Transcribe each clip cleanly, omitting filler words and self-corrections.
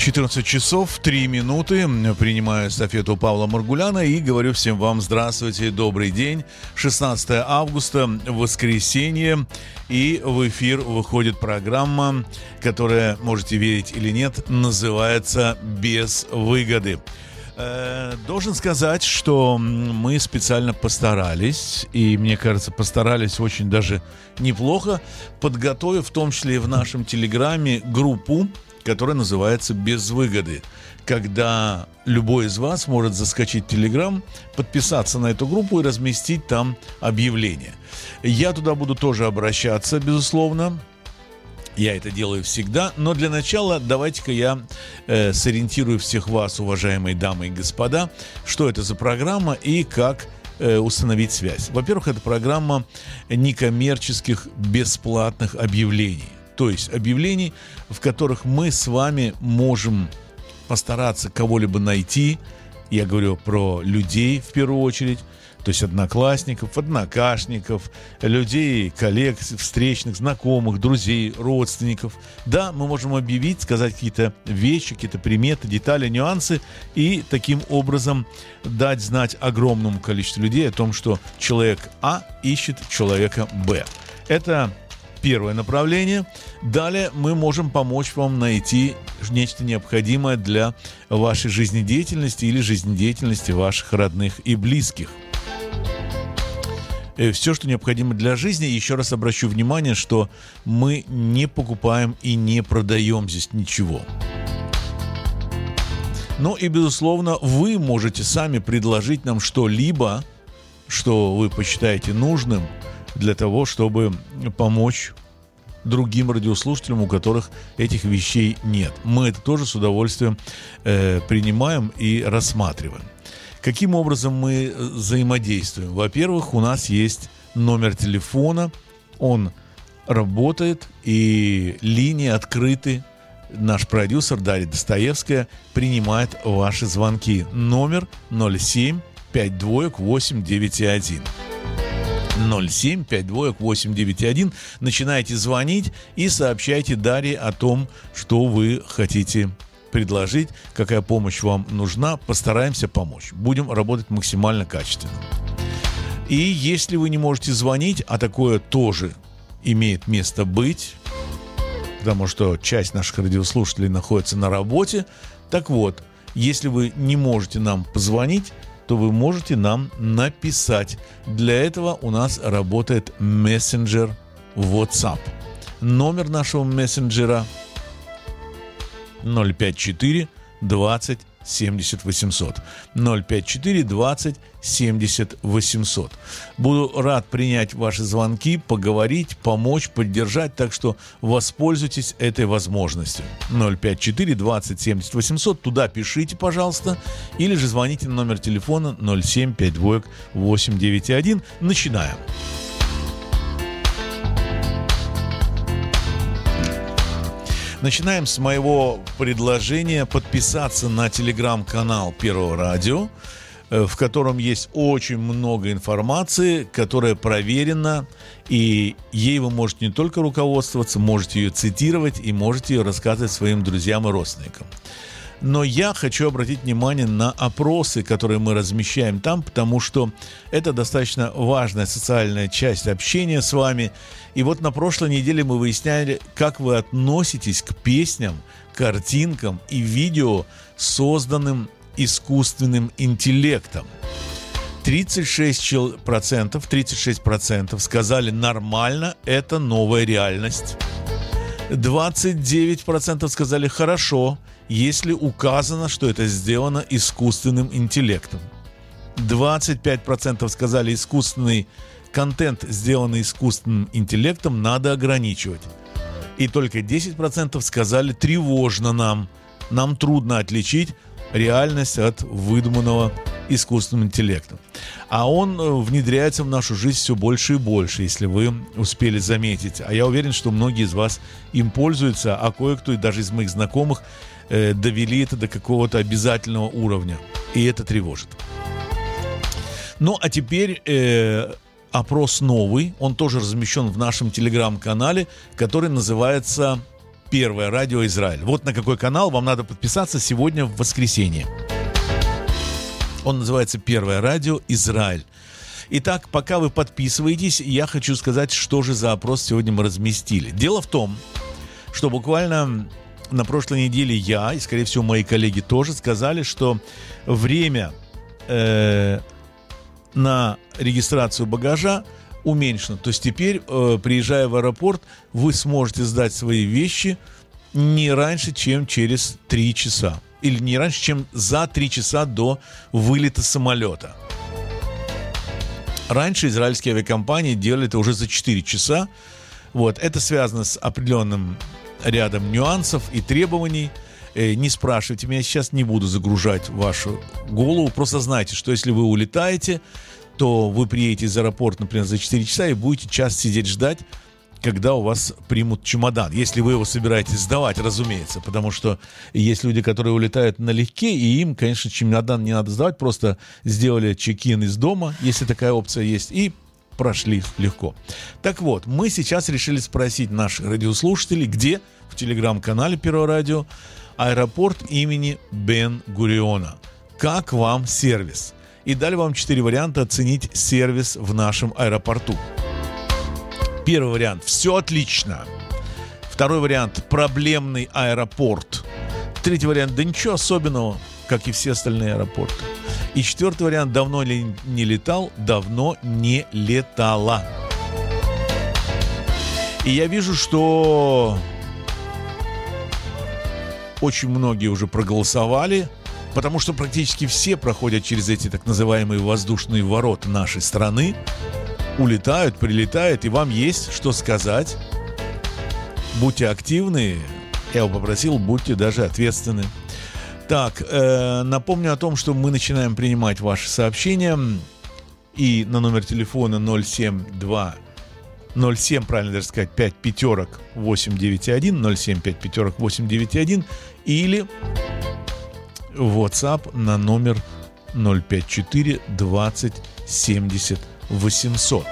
14 часов 3 минуты. Принимаю эстафету Павла Маргуляна и говорю всем вам здравствуйте, добрый день. 16 августа, воскресенье. И в эфир выходит программа, которая, можете верить или нет, называется «Без выгоды». Должен сказать, что мы специально постарались, и, мне кажется, постарались очень даже неплохо, подготовив, в том числе и в нашем телеграме, группу, которая называется «Без выгоды», когда любой из вас может заскочить в Телеграм, подписаться на эту группу и разместить там объявление. Я туда буду тоже обращаться, безусловно. Я это делаю всегда, но для начала давайте-ка я сориентирую всех вас, уважаемые дамы и господа, что это за программа и как установить связь. Во-первых, это программа некоммерческих бесплатных объявлений. То есть объявлений, в которых мы с вами можем постараться кого-либо найти. Я говорю про людей в первую очередь, то есть одноклассников, однокашников, людей, коллег, встречных, знакомых, друзей, родственников. Да, мы можем объявить, сказать какие-то вещи, какие-то приметы, детали, нюансы и таким образом дать знать огромному количеству людей о том, что человек А ищет человека Б. Это первое направление. Далее мы можем помочь вам найти нечто необходимое для вашей жизнедеятельности или жизнедеятельности ваших родных и близких. Все, что необходимо для жизни. Еще раз обращу внимание, что мы не покупаем и не продаем здесь ничего. Ну и, безусловно, вы можете сами предложить нам что-либо, что вы посчитаете нужным, для того, чтобы помочь другим радиослушателям, у которых этих вещей нет. Мы это тоже с удовольствием принимаем и рассматриваем. Каким образом мы взаимодействуем? Во-первых, у нас есть номер телефона, он работает, и линии открыты. Наш продюсер Дарья Достоевская принимает ваши звонки. Номер 07-52-891. 07-52-891. Начинайте звонить и сообщайте Дарье о том, что вы хотите предложить, какая помощь вам нужна. Постараемся помочь. Будем работать максимально качественно. И если вы не можете звонить, а такое тоже имеет место быть, потому что часть наших радиослушателей находится на работе, так вот, если вы не можете нам позвонить, то вы можете нам написать. Для этого у нас работает мессенджер WhatsApp. Номер нашего мессенджера 054 20 70 800. 054 20 70 800. Буду рад принять ваши звонки, поговорить, помочь, поддержать, так что воспользуйтесь этой возможностью. 054 20 70 800. Туда пишите, пожалуйста, или же звоните на номер телефона 0752 891. Начинаем. Начинаем с моего предложения подписаться на телеграм-канал Первого радио, в котором есть очень много информации, которая проверена, и ей вы можете не только руководствоваться, можете ее цитировать и можете ее рассказывать своим друзьям и родственникам. Но я хочу обратить внимание на опросы, которые мы размещаем там, потому что это достаточно важная социальная часть общения с вами. И вот на прошлой неделе мы выясняли, как вы относитесь к песням, картинкам и видео, созданным искусственным интеллектом. 36% сказали «нормально, это новая реальность». 29% сказали «хорошо», если указано, что это сделано искусственным интеллектом. 25% сказали, искусственный контент, сделанный искусственным интеллектом, надо ограничивать. И только 10% сказали, тревожно нам трудно отличить реальность от выдуманного искусственным интеллектом. А он внедряется в нашу жизнь все больше и больше, если вы успели заметить. А я уверен, что многие из вас им пользуются, а кое-кто, и даже из моих знакомых, довели это до какого-то обязательного уровня. И это тревожит. Ну, а теперь опрос новый. Он тоже размещен в нашем телеграм-канале, который называется Первое радио Израиль. Вот на какой канал вам надо подписаться сегодня в воскресенье. Он называется Первое радио Израиль. Итак, пока вы подписываетесь, я хочу сказать, что же за опрос сегодня мы разместили. Дело в том, что буквально на прошлой неделе я, и, скорее всего, мои коллеги тоже сказали, что время на регистрацию багажа уменьшено. То есть теперь, приезжая в аэропорт, вы сможете сдать свои вещи не раньше, чем через 3 часа. Или не раньше, чем за 3 часа до вылета самолета. Раньше израильские авиакомпании делали это уже за 4 часа. Вот. Это связано с определенным рядом нюансов и требований. Не спрашивайте меня, сейчас не буду загружать вашу голову. Просто знайте, что если вы улетаете, то вы приедете из аэропорта, например, за 4 часа и будете час сидеть ждать, когда у вас примут чемодан. Если вы его собираетесь сдавать, разумеется. Потому что есть люди, которые улетают налегке, и им, конечно, чемодан не надо сдавать. Просто сделали чек-ин из дома, если такая опция есть, и прошли легко. Так вот, мы сейчас решили спросить наших радиослушателей, где в телеграм-канале Первого радио аэропорт имени Бен-Гуриона. Как вам сервис? И дали вам 4 варианта оценить сервис в нашем аэропорту. Первый вариант – все отлично. Второй вариант – проблемный аэропорт. Третий вариант – да ничего особенного, как и все остальные аэропорты. И четвертый вариант – давно ли не летал, давно не летала. И я вижу, что очень многие уже проголосовали, потому что практически все проходят через эти так называемые воздушные ворота нашей страны, улетают, прилетают, и вам есть что сказать. Будьте активны, я его попросил, будьте даже ответственны. Так, напомню о том, что мы начинаем принимать ваши сообщения, и на номер телефона 07, правильно даже сказать, 5 пятерок 891, 07 5 пятерок 891, или в WhatsApp на номер 054 20 70 800.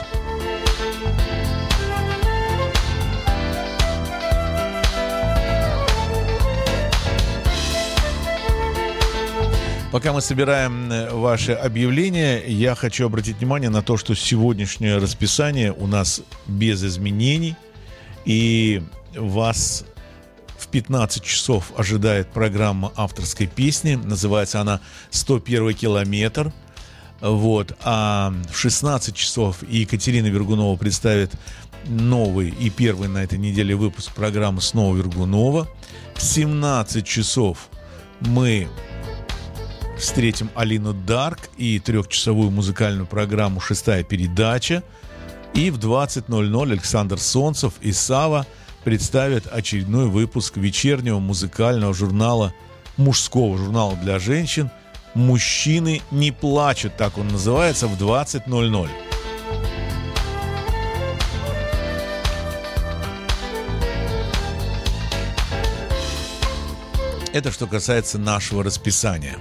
Пока мы собираем ваши объявления, я хочу обратить внимание на то, что сегодняшнее расписание у нас без изменений, и вас в 15 часов ожидает программа авторской песни, называется она «101 километр». Вот. А в 16 часов Екатерина Вергунова представит новый и первый на этой неделе выпуск программы «Снова Вергунова». В 17 часов мы встретим Алину Дарк и 3-часовую музыкальную программу «Шестая передача». И в 20:00 Александр Солнцев и Сава представят очередной выпуск вечернего музыкального журнала, мужского журнала для женщин «Мужчины не плачут», так он называется, в 20:00. Это что касается нашего расписания.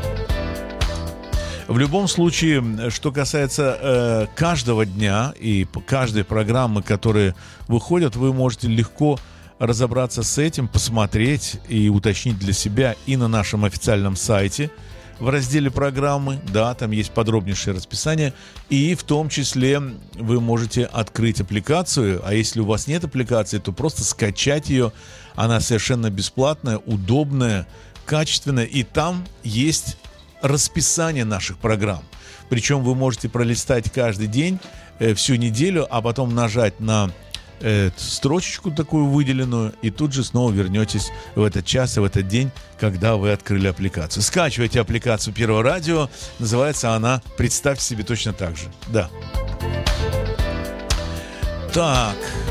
В любом случае, что касается каждого дня и каждой программы, которые выходят, вы можете легко разобраться с этим, посмотреть и уточнить для себя и на нашем официальном сайте в разделе программы. Да, там есть подробнейшее расписание. И в том числе вы можете открыть аппликацию. А если у вас нет аппликации, то просто скачать ее. Она совершенно бесплатная, удобная, качественная. И там есть расписание наших программ. Причем вы можете пролистать каждый день, всю неделю, а потом нажать на строчечку такую выделенную, и тут же снова вернетесь в этот час и в этот день, когда вы открыли аппликацию. Скачивайте аппликацию Первого радио. Называется она, представьте себе, точно так же. Да. Так.